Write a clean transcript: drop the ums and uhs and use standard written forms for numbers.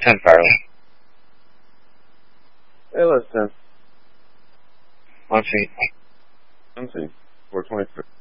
10 Farley. Hey, let's 10. On feet. On feet. 423.